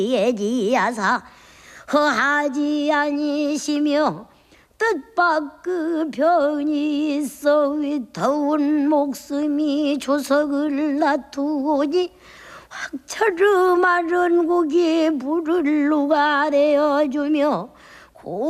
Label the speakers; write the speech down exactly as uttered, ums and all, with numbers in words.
Speaker 1: 예지야사 허하지 아니시며 뜻밖 그 변이 있어 더운 목숨이 조석을 놔두오니 황처럼 마른 고기에 불을 누가 내어주며